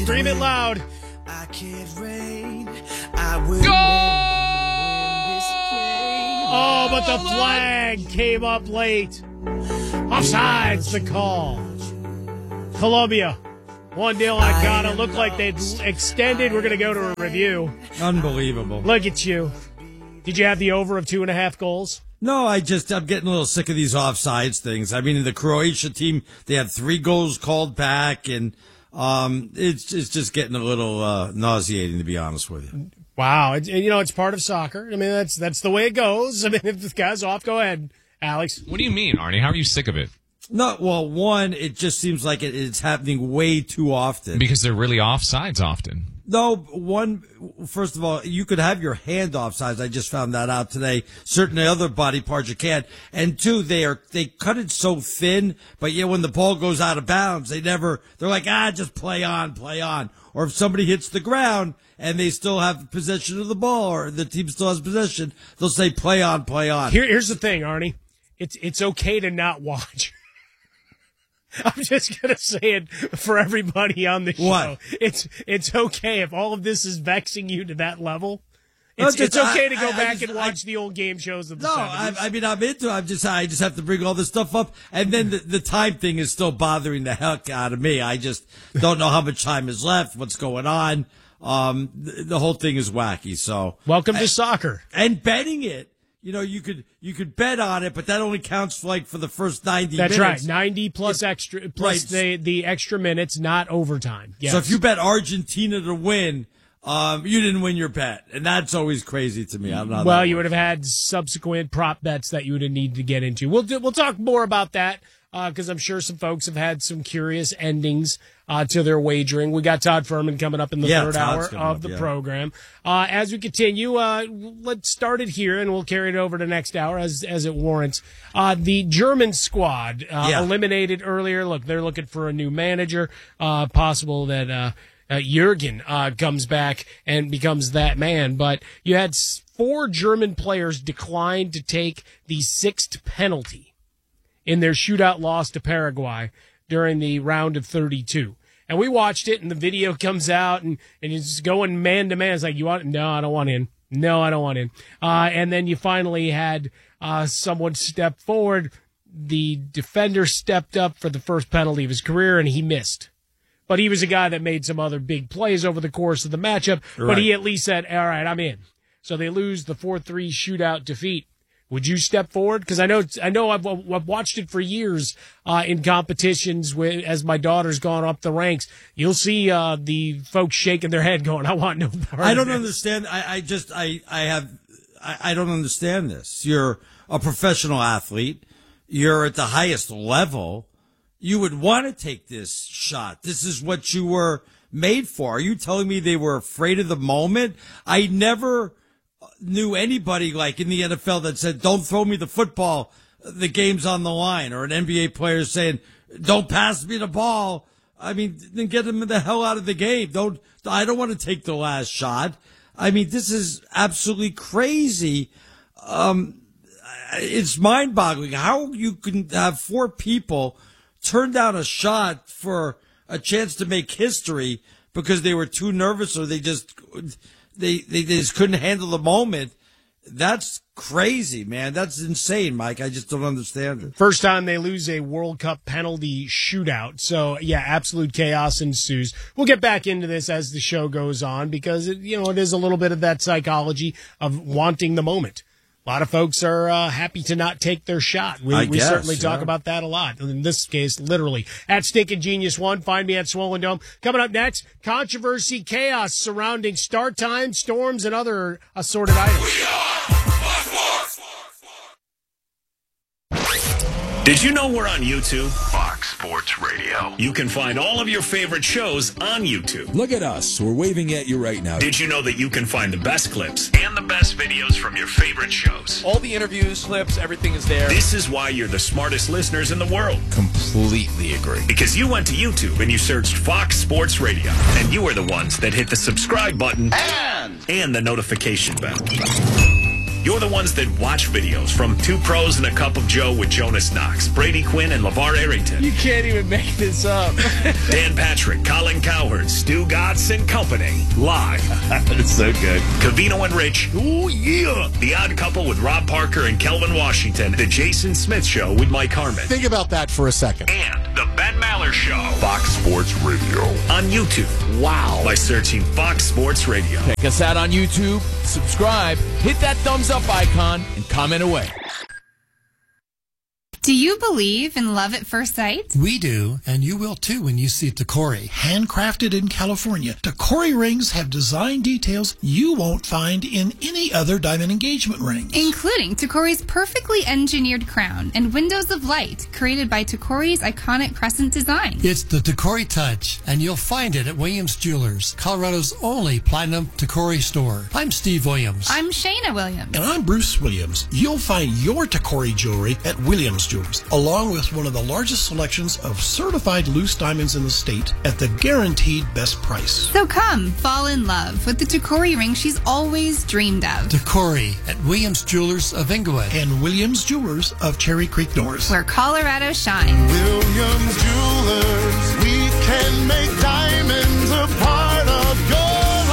Scream it loud. I can't rain. I will Go! Oh, but the flag came up late. Offside's the call. Columbia, 1-0 on Ghana. Looked like they'd extended. We're going to go to a review. Unbelievable. Look at you. Did you have the over of 2.5 goals? No, I'm getting a little sick of these offsides things. I mean, in the Croatia team, they had 3 goals called back, and it's just getting a little nauseating, to be honest with you. Wow. It's part of soccer. I mean, that's the way it goes. I mean, if the guy's off, go ahead, Alex. What do you mean, Arnie? How are you sick of it? No, well, one, it just seems like it's happening way too often. Because they're really offsides often. No, one, first of all, you could have your hand offsides. I just found that out today. Certain other body parts you can't. And two, they cut it so thin, but yeah, when the ball goes out of bounds, they're like, just play on. Or if somebody hits the ground and they still have possession of the ball, or the team still has possession, they'll say play on. Here's the thing, Arnie. It's okay to not watch. I'm just going to say it for everybody on the show. What? It's okay if all of this is vexing you to that level. It's okay to go back and watch the old game shows of the 70s. I mean, I'm into it. I just have to bring all this stuff up. And then the time thing is still bothering the heck out of me. I just don't know how much time is left, what's going on. The whole thing is wacky. So welcome to soccer. And betting it. You could bet on it, but that only counts for the first 90 minutes. That's right, 90 plus extra, plus right. the extra minutes, not overtime. Yes. So if you bet Argentina to win, you didn't win your bet, and that's always crazy to me. I don't know. Well, you would have had subsequent prop bets that you would have needed to get into. We'll talk more about that because I'm sure some folks have had some curious endings to their wagering. We got Todd Furman coming up in the third hour of the program. As we continue, let's start it here, and we'll carry it over to next hour as it warrants. The German squad eliminated earlier. Look, they're looking for a new manager. Possible that Jurgen comes back and becomes that man. But you had 4 German players decline to take the 6th penalty in their shootout loss to Paraguay during the round of 32. And we watched it, and the video comes out, and he's just going man to man. It's like, you want? No, I don't want in. No, I don't want in. And then you finally had someone step forward. The defender stepped up for the first penalty of his career, and he missed. But he was a guy that made some other big plays over the course of the matchup. Right. But he at least said, all right, I'm in. So they lose the 4-3 shootout defeat. Would you step forward? Because I know I've watched it for years in competitions as my daughter's gone up the ranks. You'll see the folks shaking their head, going, "I want no part." I don't understand. I don't understand this. You're a professional athlete. You're at the highest level. You would want to take this shot. This is what you were made for. Are you telling me they were afraid of the moment? I never knew anybody like in the NFL that said, "Don't throw me the football, the game's on the line," or an NBA player saying, "Don't pass me the ball." I mean, then get them the hell out of the game. I don't want to take the last shot. I mean, this is absolutely crazy. It's mind-boggling how you can have 4 people turn down a shot for a chance to make history because they were too nervous or they just couldn't handle the moment. That's crazy, man. That's insane, Mike. I just don't understand it. First time they lose a World Cup penalty shootout. So, yeah, absolute chaos ensues. We'll get back into this as the show goes on because, it is a little bit of that psychology of wanting the moment. A lot of folks are happy to not take their shot. We certainly talk about that a lot. In this case, literally. At Stinking Genius 1, find me at Swollen Dome. Coming up next, controversy, chaos surrounding start time, storms, and other assorted items. Did you know we're on YouTube? Fox Sports Radio. You can find all of your favorite shows on YouTube. Look at us. We're waving at you right now. Did you know that you can find the best clips and the best videos from your favorite shows? All the interviews, clips, everything is there. This is why you're the smartest listeners in the world. Completely agree. Because you went to YouTube and you searched Fox Sports Radio. And you are the ones that hit the subscribe button and the notification bell. You're the ones that watch videos from Two Pros and a Cup of Joe with Jonas Knox, Brady Quinn, and LeVar Arrington. You can't even make this up. Dan Patrick, Colin Cowherd, Stu Gatz, and company. Live. That's so good. Cavino and Rich. Ooh, yeah. The Odd Couple with Rob Parker and Kelvin Washington. The Jason Smith Show with Mike Harmon. Think about that for a second. And the Ben Maller Show. Fox Sports Radio. On YouTube. Wow. By searching Fox Sports Radio. Check us out on YouTube, subscribe, hit that thumbs up icon, and comment away. Do you believe in love at first sight? We do, and you will too when you see Tacori. Handcrafted in California, Tacori rings have design details you won't find in any other diamond engagement ring. Including Tacori's perfectly engineered crown and windows of light created by Tacori's iconic crescent design. It's the Tacori touch, and you'll find it at Williams Jewelers, Colorado's only platinum Tacori store. I'm Steve Williams. I'm Shayna Williams. And I'm Bruce Williams. You'll find your Tacori jewelry at Williams Jewelers, along with one of the largest selections of certified loose diamonds in the state at the guaranteed best price. So come, fall in love with the Tacori ring she's always dreamed of. Tacori at Williams Jewelers of Inglewood and Williams Jewelers of Cherry Creek North, where Colorado shines. Williams Jewelers, we can make diamonds a part of your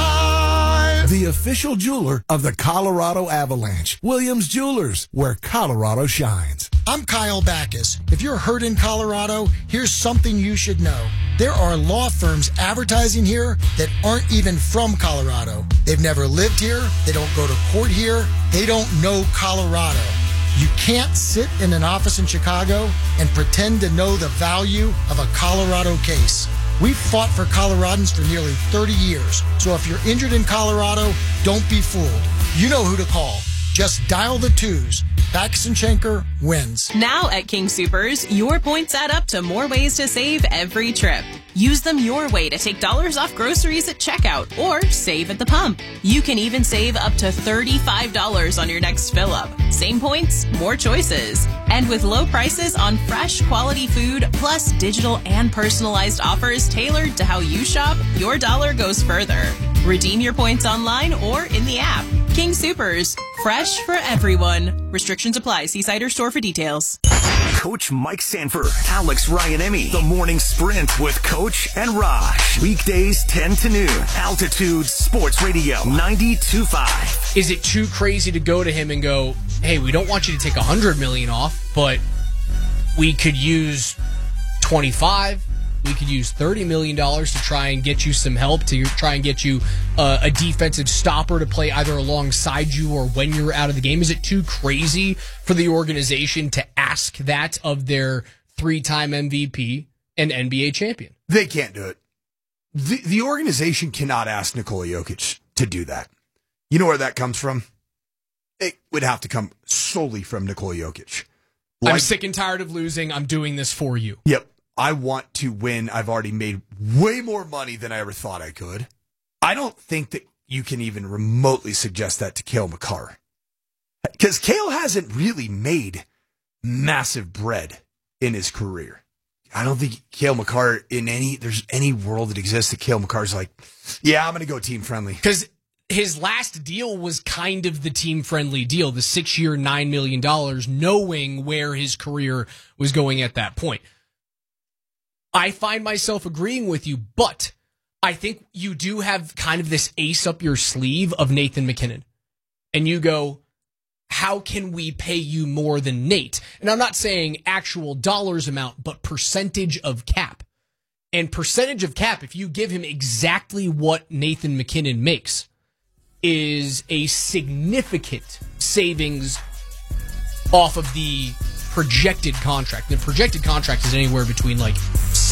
life. The official jeweler of the Colorado Avalanche. Williams Jewelers, where Colorado shines. I'm Kyle Backus. If you're hurt in Colorado, here's something you should know. There are law firms advertising here that aren't even from Colorado. They've never lived here. They don't go to court here. They don't know Colorado. You can't sit in an office in Chicago and pretend to know the value of a Colorado case. We've fought for Coloradans for nearly 30 years. So if you're injured in Colorado, don't be fooled. You know who to call. Just dial the 2s. Backus and Schenker wins. Now at King Soopers, your points add up to more ways to save every trip. Use them your way to take dollars off groceries at checkout or save at the pump. You can even save up to $35 on your next fill up. Same points, more choices. And with low prices on fresh, quality food, plus digital and personalized offers tailored to how you shop, your dollar goes further. Redeem your points online or in the app. King Soopers, fresh for everyone. Restrictions apply. See site or store for details. Coach Mike Sanford, Alex Ryan-Emmy, The Morning Sprint with Coach and Raj. Weekdays 10 to noon. Altitude Sports Radio 92.5. Is it too crazy to go to him and go, hey, we don't want you to take $100 million off, but we could use 25. We could use $30 million to try and get you some help, to try and get you a defensive stopper to play either alongside you or when you're out of the game. Is it too crazy for the organization to ask that of their 3-time MVP and NBA champion? They can't do it. The organization cannot ask Nikola Jokic to do that. You know where that comes from? It would have to come solely from Nikola Jokic. I'm sick and tired of losing. I'm doing this for you. Yep. I want to win. I've already made way more money than I ever thought I could. I don't think that you can even remotely suggest that to Cale Makar. Because Cale hasn't really made massive bread in his career. I don't think Cale Makar there's any world that exists that Cale Makar's like, yeah, I'm going to go team friendly. Because his last deal was kind of the team-friendly deal, the 6-year, $9 million, knowing where his career was going at that point. I find myself agreeing with you, but I think you do have kind of this ace up your sleeve of Nathan MacKinnon. And you go, how can we pay you more than Nate? And I'm not saying actual dollars amount, but percentage of cap. And percentage of cap, if you give him exactly what Nathan MacKinnon makes, is a significant savings off of the projected contract. The projected contract is anywhere between like